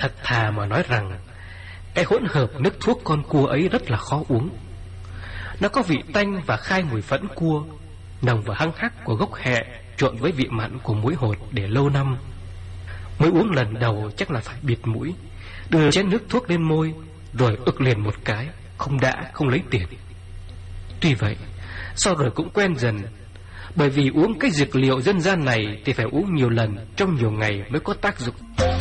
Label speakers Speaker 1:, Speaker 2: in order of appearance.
Speaker 1: Thật thà mà nói rằng cái hỗn hợp nước thuốc con cua ấy rất là khó uống. Nó có vị tanh và khai mùi phẫn cua, nồng và hăng hắc của gốc hẹ trộn với vị mặn của muối hột để lâu năm. Mới uống lần đầu chắc là phải bịt mũi, đưa chén nước thuốc lên môi, rồi ực liền một cái, không đã không lấy tiền. Tuy vậy, sau rồi cũng quen dần, bởi vì uống cái dược liệu dân gian này thì phải uống nhiều lần trong nhiều ngày mới có tác dụng.